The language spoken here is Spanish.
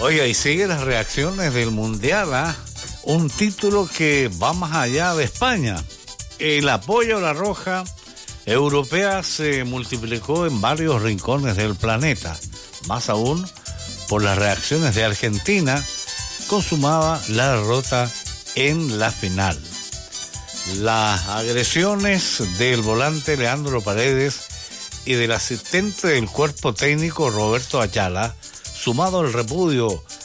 Oiga, y sigue las reacciones del Mundial, ¿ah? Un título que va más allá de España. El apoyo a la Roja europea se multiplicó en varios rincones del planeta, más aún por las reacciones de Argentina, consumada la derrota en la final. Las agresiones del volante Leandro Paredes y del asistente del cuerpo técnico Roberto Ayala, sumado al repudio